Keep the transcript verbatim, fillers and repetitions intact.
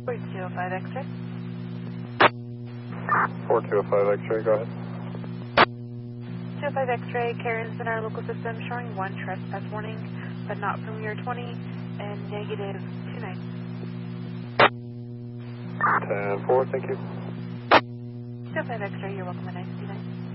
four two oh five X-ray. four two oh five X-ray, go ahead. two oh five X-ray, Karen's in our local system showing one trespass warning, but not from year twenty and negative two nine. ten four, thank you. two oh five X-ray, you're welcome at nine two nine.